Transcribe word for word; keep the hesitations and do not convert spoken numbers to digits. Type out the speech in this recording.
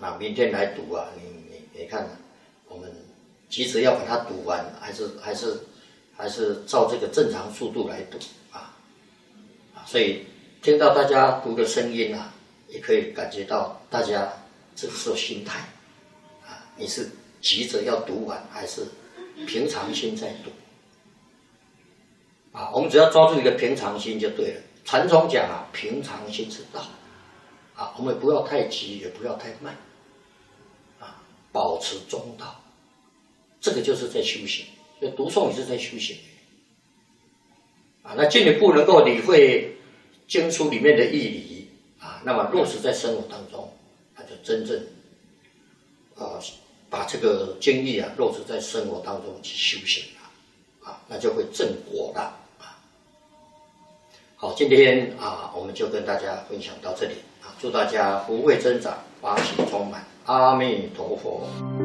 那明天来读啊，你你你看，我们急着要把它读完，还是还是还是照这个正常速度来读啊啊！所以听到大家读的声音啊，也可以感觉到大家这个时候心态啊，你是急着要读完，还是平常心在读啊？我们只要抓住一个平常心就对了。禅宗讲啊，平常心是道啊，我们不要太急，也不要太慢啊，保持中道，这个就是在修行。所以读诵也是在修行啊。那进一步能够理会经书里面的义理啊，那么落实在生活当中，那就真正啊把这个经义啊落实在生活当中去修行了啊，那就会正果了。好，今天啊，我们就跟大家分享到这里啊，祝大家福慧增长，法喜充满，阿弥陀佛。